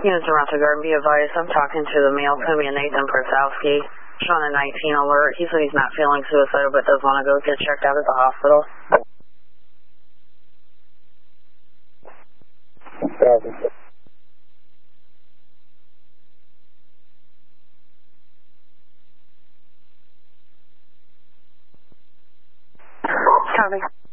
Units around the garden, be advised, I'm talking to the male Timmy and Nathan Prasowski. Showing a 19 alert. He said he's not feeling suicidal but does want to go get checked out at the hospital. Copy.